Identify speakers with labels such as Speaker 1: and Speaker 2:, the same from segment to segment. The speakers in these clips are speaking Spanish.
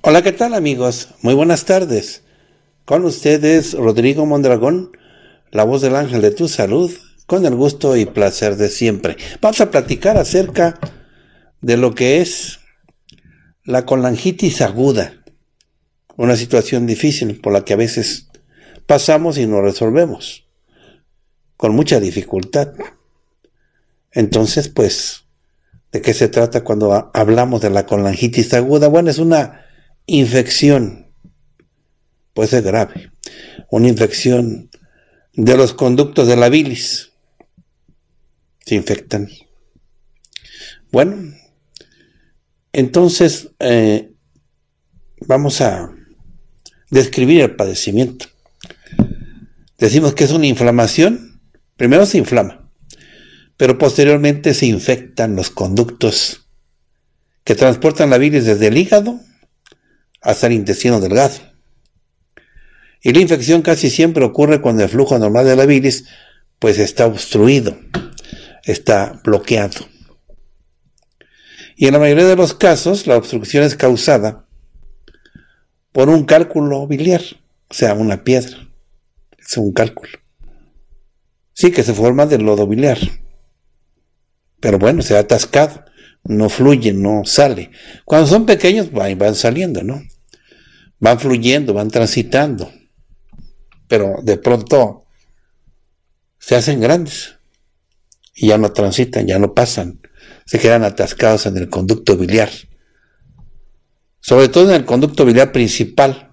Speaker 1: Hola, ¿qué tal amigos? Muy buenas tardes. Con ustedes Rodrigo Mondragón, la voz del ángel de tu salud, con el gusto y placer de siempre. Vamos a platicar acerca de lo que es la colangitis aguda, una situación difícil por la que a veces pasamos y no resolvemos, con mucha dificultad. Entonces, pues, ¿de qué se trata cuando hablamos de la colangitis aguda? Bueno, es una infección, puede ser grave, una infección de los conductos de la bilis, se infectan. Bueno, entonces vamos a describir el padecimiento. Decimos que es una inflamación, primero se inflama, pero posteriormente se infectan los conductos que transportan la bilis desde el hígado hasta el intestino delgado. Y la infección casi siempre ocurre cuando el flujo normal de la bilis pues está obstruido, está bloqueado. Y en la mayoría de los casos la obstrucción es causada por un cálculo biliar, o sea, una piedra. Es un cálculo. Sí, que se forma del lodo biliar. Pero bueno, se ha atascado, no fluye, no sale. Cuando son pequeños van saliendo, ¿no? Van fluyendo, van transitando. Pero de pronto se hacen grandes y ya no transitan, ya no pasan, se quedan atascados en el conducto biliar, sobre todo en el conducto biliar principal.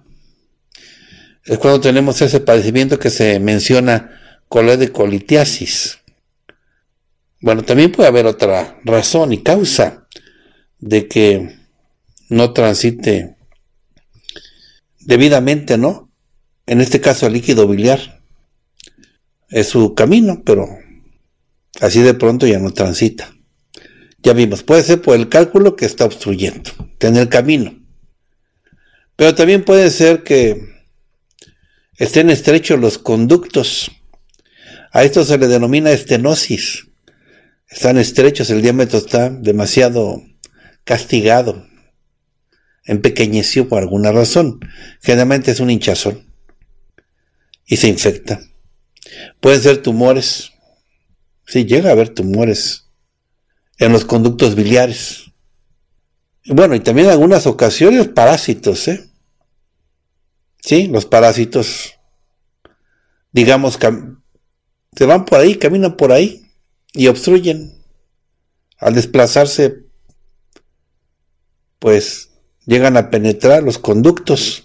Speaker 1: Es cuando tenemos ese padecimiento que se menciona coledocolitiasis. Bueno, también puede haber otra razón y causa de que no transite debidamente, ¿no? En este caso el líquido biliar es su camino, pero así de pronto ya no transita. Ya vimos, puede ser por el cálculo que está obstruyendo, en el camino. Pero también puede ser que estén estrechos los conductos. A esto se le denomina estenosis. Están estrechos, el diámetro está demasiado castigado, empequeñeció por alguna razón. Generalmente es un hinchazón y se infecta. Pueden ser tumores. Sí, llega a haber tumores en los conductos biliares. Y bueno, y también en algunas ocasiones parásitos, Sí, los parásitos, digamos, se van por ahí, caminan por ahí y obstruyen. Al desplazarse, pues llegan a penetrar los conductos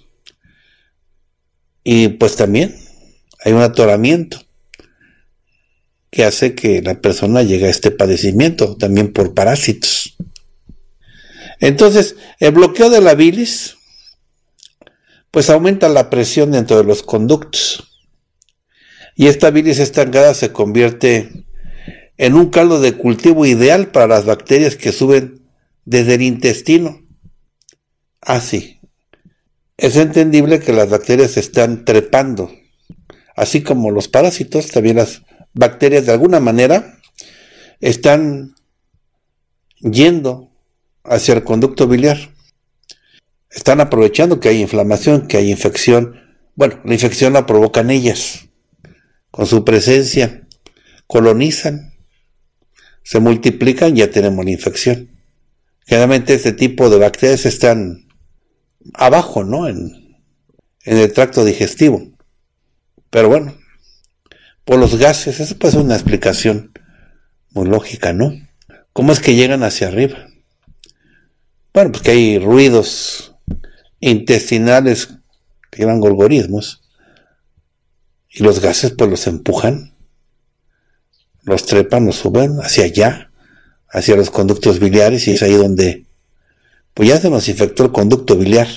Speaker 1: y pues también hay un atoramiento que hace que la persona llegue a este padecimiento, también por parásitos. Entonces, el bloqueo de la bilis pues aumenta la presión dentro de los conductos y esta bilis estancada se convierte en un caldo de cultivo ideal para las bacterias que suben desde el intestino. Así, es entendible que las bacterias se están trepando, así como los parásitos, también las bacterias de alguna manera están yendo hacia el conducto biliar. Están aprovechando que hay inflamación, que hay infección. Bueno, la infección la provocan ellas. Con su presencia colonizan, se multiplican y ya tenemos la infección. Generalmente este tipo de bacterias están abajo, ¿no? En el tracto digestivo. Pero bueno, por los gases, eso puede ser una explicación muy lógica, ¿no? ¿Cómo es que llegan hacia arriba? Bueno, pues que hay ruidos intestinales que llaman gorgorismos y los gases pues los empujan, los trepan, los suben hacia allá, hacia los conductos biliares y es ahí donde pues ya se nos infectó el conducto biliar.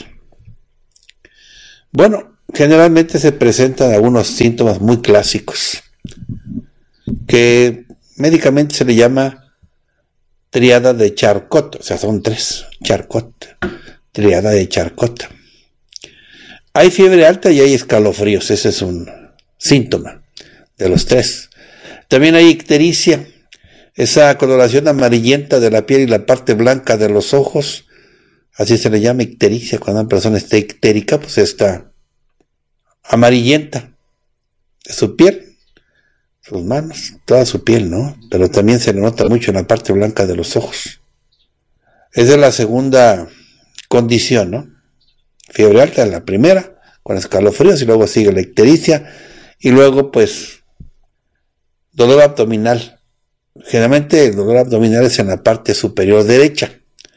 Speaker 1: Bueno, generalmente se presentan algunos síntomas muy clásicos que médicamente se le llama triada de Charcot, o sea, son 3, Charcot, triada de Charcot. Hay fiebre alta y hay escalofríos, ese es un síntoma de los 3. También hay ictericia, esa coloración amarillenta de la piel y la parte blanca de los ojos, así se le llama ictericia, cuando una persona está ictérica, pues está amarillenta de su piel, sus manos, toda su piel, ¿no? Pero también se le nota mucho en la parte blanca de los ojos. Esa es la segunda condición, ¿no? Fiebre alta es la primera, con escalofríos, y luego sigue la ictericia, y luego pues dolor abdominal. Generalmente el dolor abdominal es en la parte superior derecha.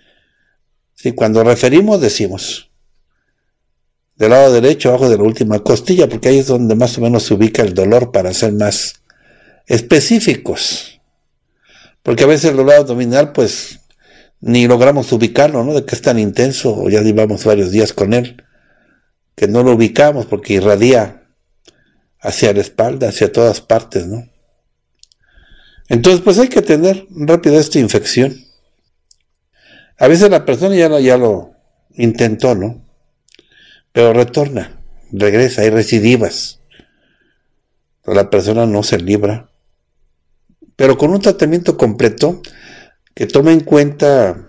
Speaker 1: Sí, cuando referimos decimos del lado derecho, abajo de la última costilla, porque ahí es donde más o menos se ubica el dolor para ser más específicos. Porque a veces el dolor abdominal pues ni logramos ubicarlo, ¿no? De que es tan intenso, o ya llevamos varios días con él, que no lo ubicamos porque irradia hacia la espalda, hacia todas partes, ¿no? Entonces pues hay que tener rápido esta infección. A veces la persona ya lo intentó, ¿no? Pero retorna, regresa, hay recidivas. La persona no se libra. Pero con un tratamiento completo que tome en cuenta,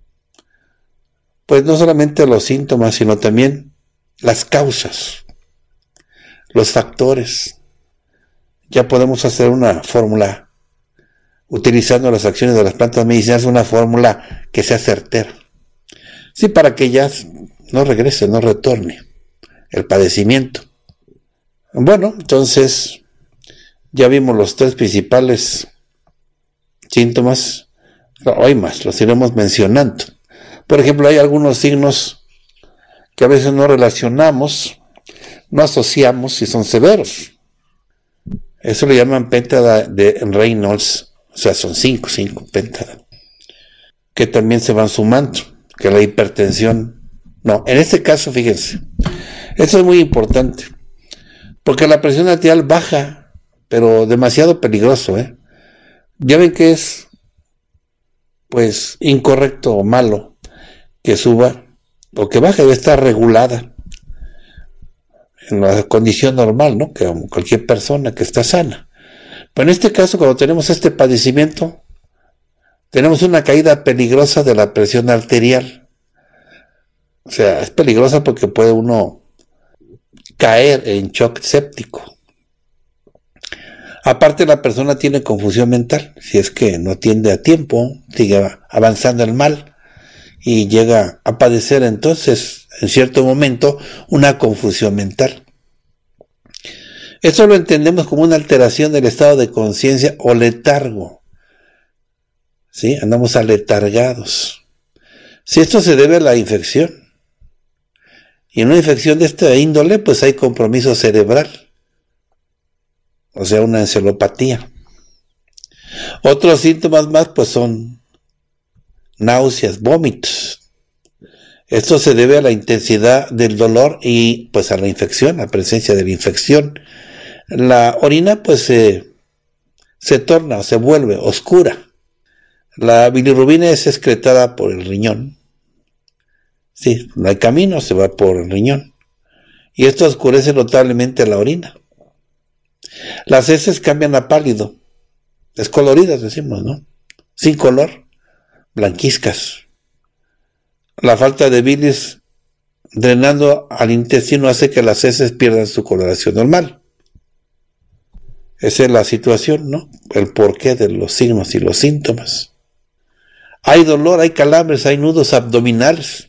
Speaker 1: pues no solamente los síntomas, sino también las causas, los factores. Ya podemos hacer una fórmula, utilizando las acciones de las plantas medicinales, una fórmula que sea certera. Sí, para que ya no regrese, no retorne el padecimiento. Bueno, entonces ya vimos los tres principales síntomas. No, hay más, los iremos mencionando. Por ejemplo, hay algunos signos que a veces no relacionamos, no asociamos y son severos. Eso le llaman péntada de Reynolds, o sea, son cinco péntadas, que también se van sumando, que la hipertensión. No, en este caso, fíjense, esto es muy importante, porque la presión arterial baja, pero demasiado peligroso, ¿eh? Ya ven que es, pues, incorrecto o malo que suba o que baje, debe estar regulada en la condición normal, ¿no? Que cualquier persona que está sana. Pero en este caso, cuando tenemos este padecimiento, tenemos una caída peligrosa de la presión arterial. O sea, es peligrosa porque puede uno caer en shock séptico. Aparte, la persona tiene confusión mental, si es que no atiende a tiempo, sigue avanzando el mal y llega a padecer entonces, en cierto momento, una confusión mental. Eso lo entendemos como una alteración del estado de conciencia o letargo. ¿Sí? Andamos aletargados. Si esto se debe a la infección, y en una infección de esta índole, pues hay compromiso cerebral, o sea, una encefalopatía. Otros síntomas más, pues son náuseas, vómitos. Esto se debe a la intensidad del dolor y pues a la infección, la presencia de la infección. La orina pues se torna o se vuelve oscura. La bilirrubina es excretada por el riñón. Sí, no hay camino, se va por el riñón. Y esto oscurece notablemente la orina. Las heces cambian a pálido, descoloridas decimos, ¿no? Sin color, blanquizcas. La falta de bilis drenando al intestino hace que las heces pierdan su coloración normal. Esa es la situación, ¿no? El porqué de los signos y los síntomas. Hay dolor, hay calambres, hay nudos abdominales.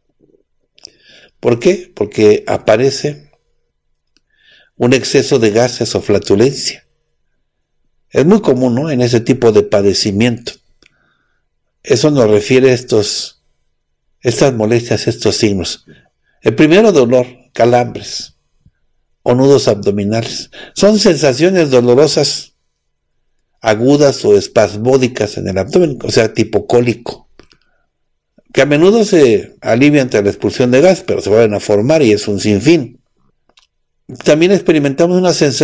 Speaker 1: ¿Por qué? Porque aparece un exceso de gases o flatulencia. Es muy común, ¿no? En ese tipo de padecimiento. Eso nos refiere a estas molestias, estos signos. El primero, dolor, calambres o nudos abdominales. Son sensaciones dolorosas, agudas o espasmódicas en el abdomen, o sea, tipo cólico, que a menudo se alivian ante la expulsión de gas, pero se vuelven a formar y es un sinfín. También experimentamos una sensación